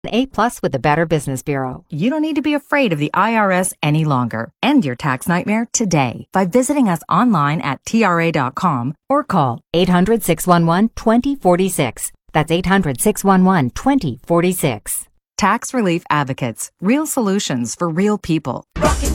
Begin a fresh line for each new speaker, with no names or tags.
A+ with the Better Business Bureau.
You don't need to be afraid of the IRS any longer. End your tax nightmare today by visiting us online at TRA.com
Or call 800-611-2046. That's 800-611-2046.
Tax Relief Advocates. Real solutions for real people.
Rocket